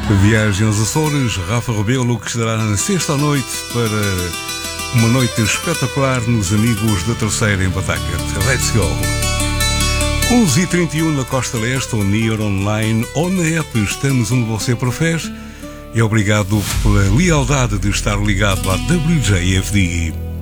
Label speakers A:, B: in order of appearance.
A: Viagem aos Açores, Rafa Rebelo, que estará na sexta à noite para uma noite espetacular nos Amigos da Terceira em Bataca. Let's go! 11h31 na Costa Leste, ou Near Online, ou na app Estamos Onde Você Prefere. E obrigado pela lealdade de estar ligado à WJFDI.